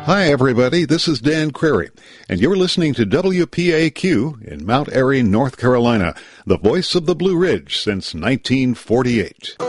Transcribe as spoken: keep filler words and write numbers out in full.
Hi, everybody. This is Dan Crary, and you're listening to W P A Q in Mount Airy, North Carolina, the voice of the Blue Ridge since nineteen forty-eight.